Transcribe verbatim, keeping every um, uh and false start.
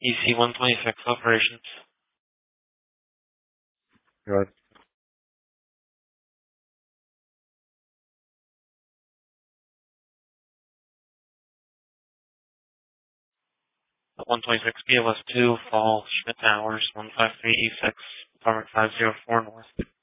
E C one twenty-six operations. Good. one twenty-six B L S two, Fall, Schmidt Towers, one five three E six, apartment five zero four North.